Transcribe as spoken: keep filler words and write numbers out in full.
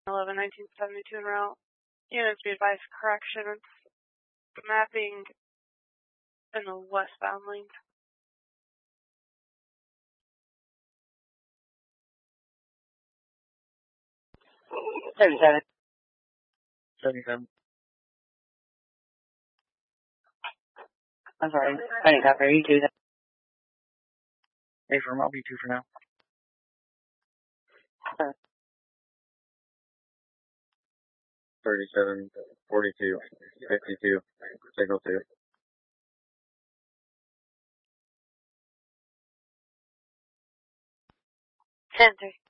eleven nineteen seventy-two en route. Units be advised, correction, it's mapping in the westbound lane. seventy-seven. seventy-seven. I'm sorry, I didn't copy you two. Hey, firm, I'll be two for now. Uh, thirty-seven, forty-two, fifty-two, signal two. ten three.